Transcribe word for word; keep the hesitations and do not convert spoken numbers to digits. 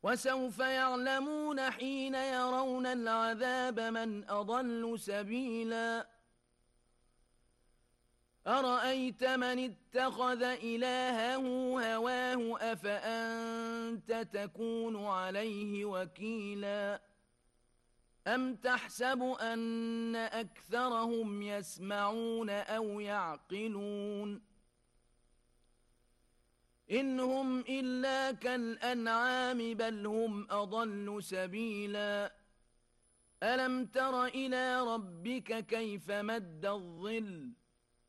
وسوف يعلمون حين يرون العذاب من أضل سبيلا أرأيت من اتخذ إلهه هواه أفأنت تكون عليه وكيلا أم تحسب أن أكثرهم يسمعون أو يعقلون إن هم إلا كالأنعام بل هم أضل سبيلا ألم تر إلى ربك كيف مد الظل